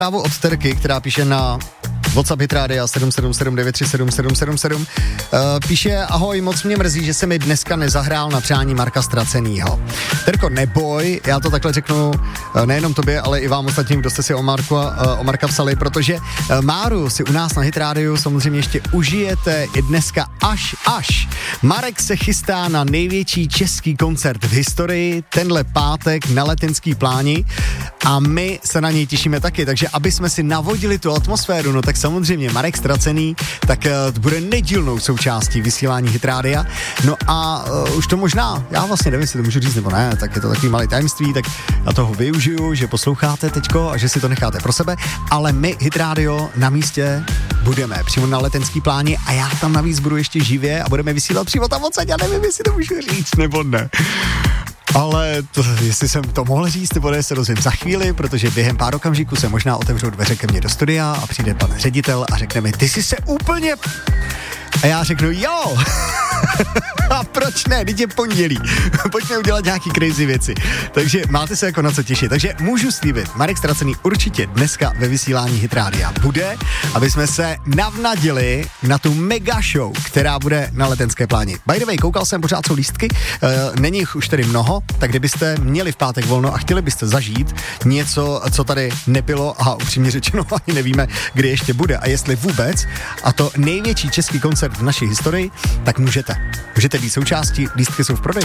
Zprávu od Terky, která píše na WhatsApp Hit Rádia 777937777. Píše: ahoj, moc mě mrzí, že se mi dneska nezahrál na přání Marka Ztracenýho. Terko, neboj, já to takhle řeknu nejenom tobě, ale i vám ostatním, kdo jste si o Marka psali, protože Máru si u nás na Hit Rádiu samozřejmě ještě užijete i dneska až. Marek se chystá na největší český koncert v historii tenhle pátek na Letenský pláni a my se na něj těšíme taky, takže aby jsme si navodili tu atmosféru, no tak samozřejmě Marek Ztracený, tak bude nedílnou součástí vysílání Hit Rádia. No a už to možná, já vlastně nevím, jestli to můžu říct nebo ne, tak je to takový malý tajemství, tak já toho využiju, že posloucháte teďko a že si to necháte pro sebe, ale my Hit Rádio na místě budeme přímo na Letenský pláni a já tam navíc budu ještě živě a budeme vysílat přímo tam odsaď, já nevím, jestli to můžu říct nebo ne. Ale jestli jsem to mohl říct, nebo ne, se dozvím za chvíli, protože během pár okamžiků se možná otevřou dveře ke mně do studia a přijde pan ředitel a řekne mi: ty jsi se úplně... A já řeknu: jo. A proč ne, teď je pondělí. Pojďme udělat nějaký crazy věci. Takže máte se jako na co těšit. Takže můžu slíbit, Marek Ztracený určitě dneska ve vysílání Hit Rádia bude, aby jsme se navnadili na tu mega show, která bude na Letenské pláni. By the way, koukal jsem, pořád jsou lístky, není jich už tedy mnoho, tak kdybyste měli v pátek volno a chtěli byste zažít něco, co tady nebylo a upřímně řečeno ani nevíme, kdy ještě bude a jestli vůbec, a to největší český koncert v naší historii, tak můžete být součástí, lístky jsou v prodeji.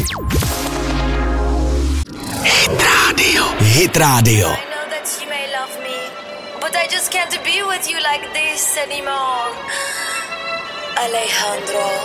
Hit Radio. Hit Radio. I know that you may love me, but I just can't be with you like this anymore. Alejandro.